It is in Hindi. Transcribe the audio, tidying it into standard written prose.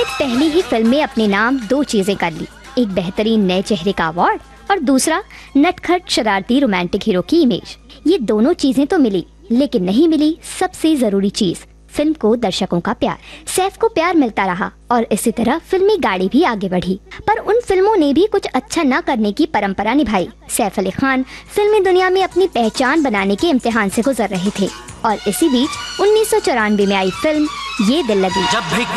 पहली ही फिल्म में अपने नाम 2 चीजें कर ली, एक बेहतरीन नए चेहरे का अवार्ड और दूसरा नटखट शरारती रोमांटिक हीरो की इमेज। ये दोनों चीजें तो मिली, लेकिन नहीं मिली सबसे जरूरी चीज, फिल्म को दर्शकों का प्यार। सैफ को प्यार मिलता रहा और इसी तरह फिल्मी गाड़ी भी आगे बढ़ी, पर उन फिल्मों ने भी कुछ अच्छा न करने की परंपरा निभाई। सैफ अली खान फिल्मी दुनिया में अपनी पहचान बनाने के इम्तिहान से गुजर रहे थे और इसी बीच 1994 में आई फिल्म ये दिल लगी।